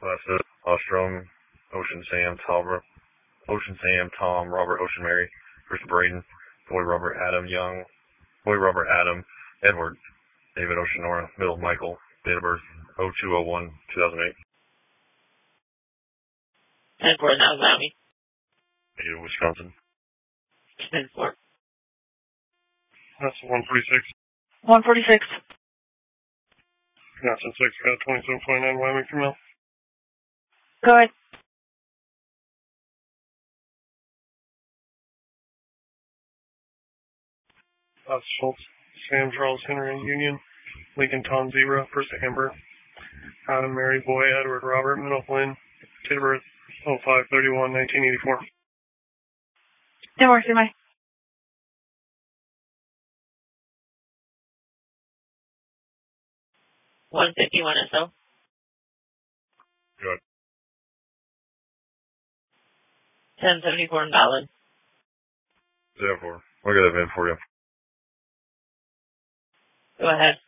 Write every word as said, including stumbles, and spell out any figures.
Placid, Ostrom, Ocean Sam, Tom, Ocean Sam, Tom, Robert, Ocean Mary, Christopher Braden, Boy Robert, Adam Young, Boy Robert, Adam, Edward, David Oceanora, Middle Michael, date of birth oh two oh one two thousand eight. ten four now, Miami. Ada, Wisconsin. ten four. That's one forty-six. one forty-six. Johnson six, got twenty-seven twenty-nine, Wyoming female. Go ahead. That's Schultz, Sam Charles Henry Union, Lincoln Tom Zebra, first Amber, Adam Mary Boy, Edward Robert, Middle Flynn, date of birth oh five thirty-one nineteen eighty-four. ten four, my. one fifty-one S O. Good. ten seventy-four invalid. zero four. I'll get that in for you. Go ahead.